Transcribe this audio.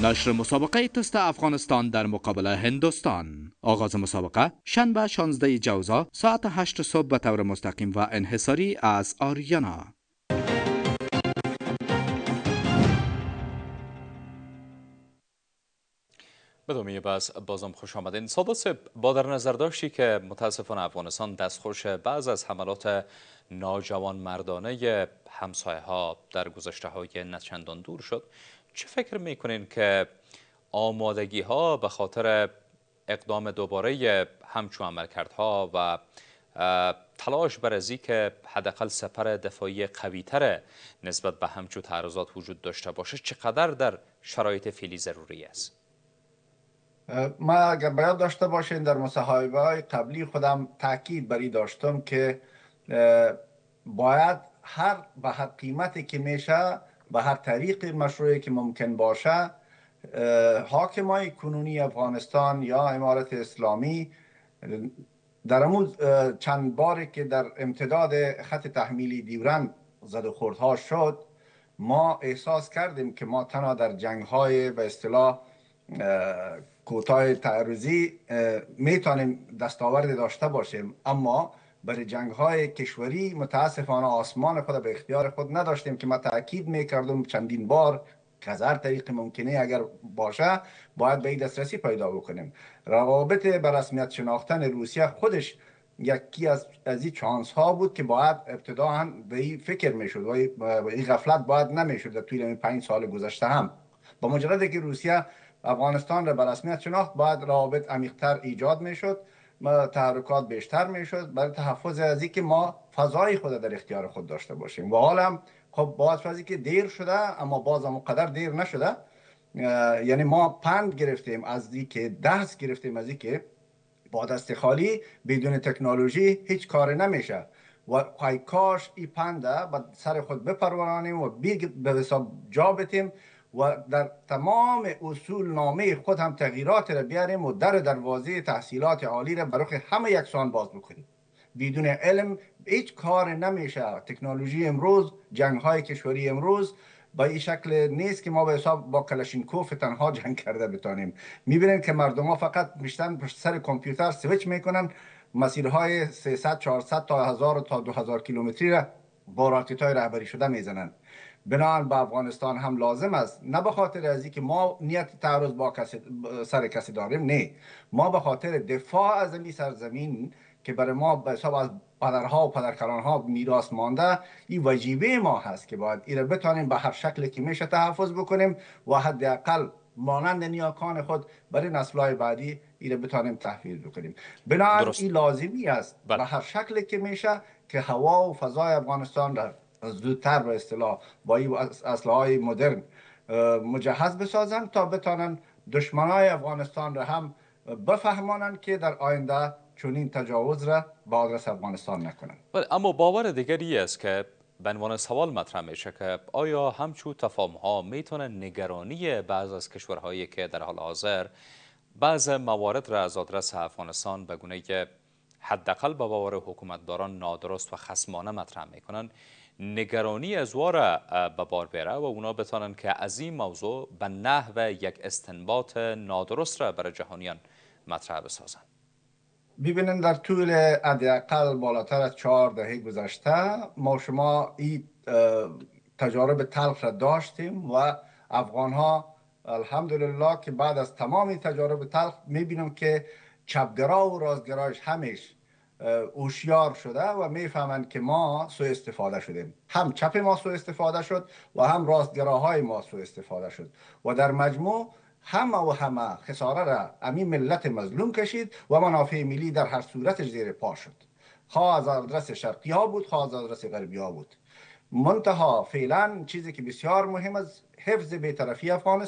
نشر مسابقه تست افغانستان در مقابل هندوستان. آغاز مسابقه شنبه 16 جوزا ساعت 8 صبح به طور مستقیم و انحصاری از آریانا. بدومی بس بازم خوش آمدین. سادات، با در نظر داشتی که متاسفانه افغانستان دستخوش بعض از حملات ناجوان مردانه همسایه ها در گذشته های نچندان دور شد، چه فکر میکنین که آمادگی ها به خاطر اقدام دوباره همچون عملکردها و تلاش بر از که حداقل سپر دفاعی قوی‌تر نسبت به همچون تعرضات وجود داشته باشه چقدر در شرایط فعلی ضروری است؟ ما اگر باید داشته باشین در مصاحبه های قبلی خودم تاکید بری داشتم که باید به هر قیمتی که میشه به هر طریق مشروعی که ممکن باشه حاکمای کنونی افغانستان یا امارت اسلامی در امون چند باری که در امتداد خط تحمیلی دیورند زد و خوردها شد، ما احساس کردیم که ما تنها در جنگ های به اصطلاح کوتاه تعرضی میتونیم دستاورد داشته باشیم، اما برای جنگ های کشوری متاسفانه آسمان خود به اختیار خود نداشتیم که ما تاکید میکردم چندین بار که از هر طریق ممکنه اگر باشه باید به این دسترسی پیدا بکنیم. روابط به رسمیت شناختن روسیه خودش یکی از این چانس ها بود که باید ابتدا به این فکر میشد و این غفلت باید نمیشد در طول 5 سال گذشته هم. با مجرد که روسیه افغانستان را به رسمیت شناخت باید روابط عمیق‌تر ایجاد میشد، تحرکات بیشتر میشد برای تحفظ از اینکه ما فضای خود در اختیار خود داشته باشیم. و حالا خب باز از که دیر شده اما باز هم قدر دیر نشده، یعنی ما پند گرفتیم از اینکه درس گرفتیم از اینکه با دست خالی بدون تکنولوژی هیچ کار نمیشه و کاش این پنده به سر خود بپرورانیم و به حساب جا بتیم و در تمام اصول نامه خود هم تغییرات را بیاریم و دروازه تحصیلات عالی را برای همه یکسان باز بکنیم. بدون علم هیچ کار نمیشه. تکنولوژی امروز، جنگ های کشوری امروز با این شکل نیست که ما به حساب با کلاشینکوف تنها جنگ کرده بتانیم. میبینید که مردم ها فقط میشتن پشت سر کامپیوتر سویچ میکنن، مسیرهای 300 400 تا 1000 تا 2000 کیلومتری را با راکت های رهبری شده میزنن. بنابراین به افغانستان هم لازم است، نه به خاطر از اینکه ما نیت تعرض با سر کسی داریم، نه، ما به خاطر دفاع از این سرزمین که برای ما به حساب از پدرها و پدرکلانها میراث مانده، این واجبه ما هست که باید این را بتانیم به هر شکلی که میشه تحفظ بکنیم و حداقل مانند نیاکان خود برای نسل‌های بعدی این را بتانیم تحفظ بکنیم. بنابراین این لازمی است به هر شکلی که میشه که هوا و فضای افغانستان را زودتر به اصطلاح با این اسلحه‌های مدرن مجهز بسازن تا بتانن دشمنای افغانستان را هم بفهمانند که در آینده چنین تجاوز را به آدرس افغانستان نکنند. اما باور دیگری است که به عنوان سوال مطرح میشه که آیا همچون تفاهم ها میتونه نگرانی بعض از کشورهایی که در حال حاضر بعض موارد را از آدرس افغانستان به گونه‌ای که حداقل به باور حکومتداران نادرست و خصمانه مطرح میکنن، نگرانی از را به بار بیاره و اونا بتانن که از این موضوع به نحو یک استنباط نادرست را برای جهانیان مطرح بسازن؟ ببینید در طول حداقل بالاتر از 4 دهه گذشته ما شما این تجارب تلخ را داشتیم و افغان ها الحمدلله که بعد از تمام تجارب تلخ میبینم که چپگرا و راستگرایش همیش هوشیار شده و میفهمند که ما سوء استفاده شدیم. هم چپ ما سوء استفاده شد و هم راستگراهای ما سوء استفاده شد و در مجموع همه خساره را امی ملت مظلوم کشید و منافع ملی در هر صورتش زیر پا شد، خواه از آدرس شرقی ها بود خواه از آدرس غربی ها بود. منتها فعلا چیزی که بسیار مهم است حفظ بی‌طرفی افغانستان